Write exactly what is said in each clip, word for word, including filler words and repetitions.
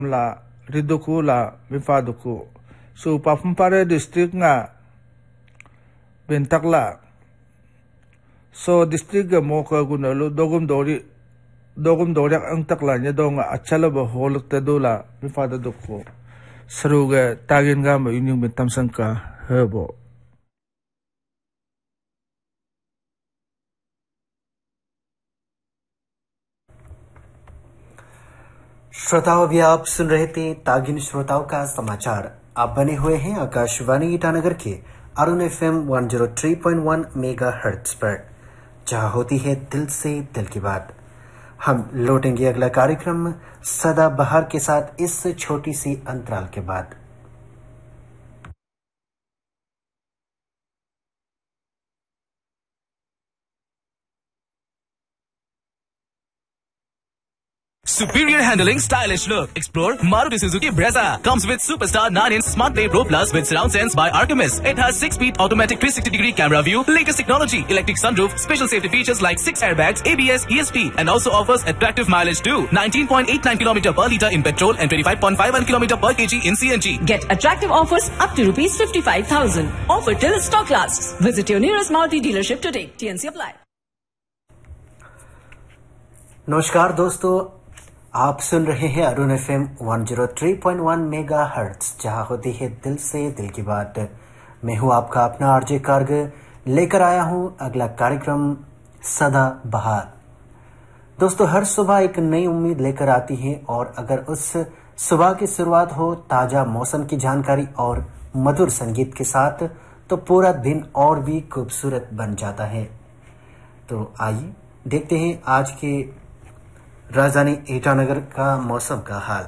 la riduku la mifaduku su papumpare district nga bentak la so district ga mo ka gunalu dogum dori dogum dori ang takla nya do nga achala ba holak ta do la mifada dukko saruga tagin ga ma yuning bentam sangka hebo। श्रोताओं, अभी आप सुन रहे थे तागिन श्रोताओं का समाचार। आप बने हुए हैं आकाशवाणी ईटानगर के Arun F M one zero three point one mega hertz पर, जहां होती है दिल से दिल की बात। हम लौटेंगे अगला कार्यक्रम सदा बहार के साथ इस छोटी सी अंतराल के बाद। Superior handling, stylish look. Explore Maruti Suzuki Brezza. Comes with Superstar nine inch Smart Play Pro Plus with surround sense by Artemis. It has six speed automatic three sixty degree camera view, latest technology, electric sunroof, special safety features like six airbags, A B S, E S P, and also offers attractive mileage too. nineteen point eight nine kilometers per litre in petrol and twenty-five point five one kilometers per kg in C N G. Get attractive offers up to rupees fifty-five thousand. Offer till stock lasts. Visit your nearest Maruti dealership today. T N C apply. नमस्कार दोस्तों, आप सुन रहे हैं Arun F M one zero three point one mega hertz, जहां होती है दिल से दिल की बात। मैं हूं आपका अपना आरजे कार्ग, लेकर आया हूं अगला कार्यक्रम सदा बहार। दोस्तों, हर सुबह एक नई उम्मीद लेकर आती है, और अगर उस सुबह की शुरुआत हो ताजा मौसम की जानकारी और मधुर संगीत के साथ, तो पूरा दिन और भी खूबसूरत बन जाता है। तो आइए देखते हैं आज के राजधानी ईटानगर का मौसम का हाल।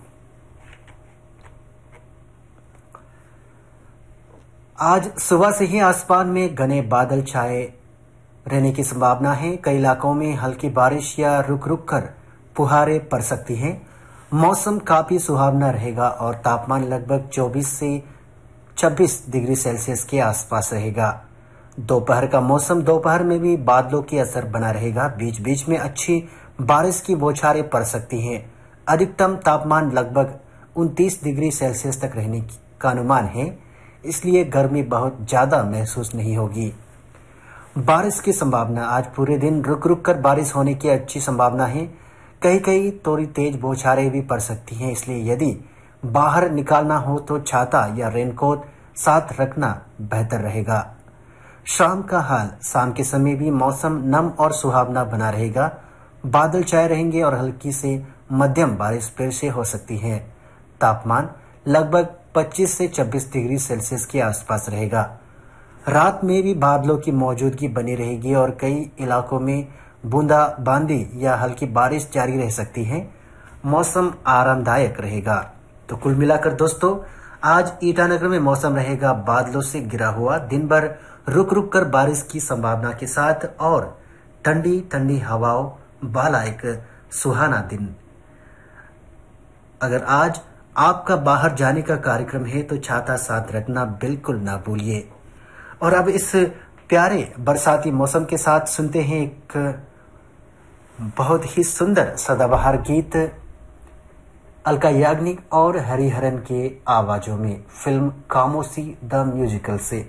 आज सुबह से ही आसमान में घने बादल छाए रहने की संभावना है। कई इलाकों में हल्की बारिश या रुक रुक कर फुहारें पड़ सकती हैं। मौसम काफी सुहावना रहेगा और तापमान लगभग चौबीस से छब्बीस डिग्री सेल्सियस के आसपास रहेगा। दोपहर का मौसम, दोपहर में भी बादलों की असर बना रहेगा। बीच बीच में अच्छी बारिश की बौछारें पड़ सकती हैं। अधिकतम तापमान लगभग उनतीस डिग्री सेल्सियस तक रहने का अनुमान है, इसलिए गर्मी बहुत ज्यादा महसूस नहीं होगी। बारिश की संभावना, आज पूरे दिन रुक रुक कर बारिश होने की अच्छी संभावना है। कहीं कहीं थोड़ी तेज बौछारें भी पड़ सकती हैं, इसलिए यदि बाहर निकालना हो तो छाता या रेनकोट साथ रखना बेहतर रहेगा। शाम का हाल, शाम के समय भी मौसम नम और सुहावना बना रहेगा। बादल छाए रहेंगे और हल्की से मध्यम बारिश फिर से हो सकती है। तापमान लगभग पच्चीस से छब्बीस डिग्री सेल्सियस के आसपास रहेगा। रात में भी बादलों की मौजूदगी बनी रहेगी और कई इलाकों में बूंदाबांदी या हल्की बारिश जारी रह सकती है। मौसम आरामदायक रहेगा। तो कुल मिलाकर दोस्तों, आज ईटानगर में मौसम रहेगा बादलों से घिरा हुआ, दिन भर रुक रुक कर बारिश की संभावना के साथ, और ठंडी ठंडी हवाओं वाला एक सुहाना दिन। अगर आज आपका बाहर जाने का कार्यक्रम है तो छाता साथ रखना बिल्कुल ना भूलिए। और अब इस प्यारे बरसाती मौसम के साथ सुनते हैं एक बहुत ही सुंदर सदाबहार गीत अलका याग्निक और हरिहरन के आवाजों में, फिल्म खामोशी द म्यूजिकल से।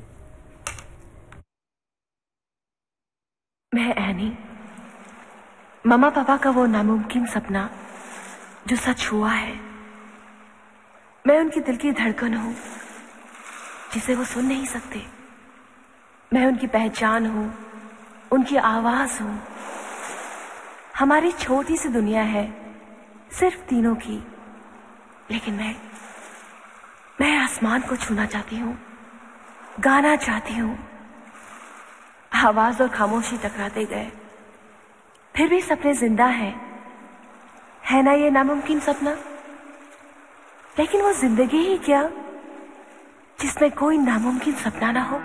मैं एनी, मम्मा पापा का वो नामुमकिन सपना जो सच हुआ है। मैं उनकी दिल की धड़कन हूं जिसे वो सुन नहीं सकते। मैं उनकी पहचान हूं, उनकी आवाज हूं। हमारी छोटी सी दुनिया है सिर्फ तीनों की, लेकिन मैं मैं आसमान को छूना चाहती हूं, गाना चाहती हूं। आवाज और खामोशी टकराते गए, फिर भी सपने जिंदा हैं। है ना ये नामुमकिन सपना? लेकिन वो जिंदगी ही क्या जिसमें कोई नामुमकिन सपना ना हो।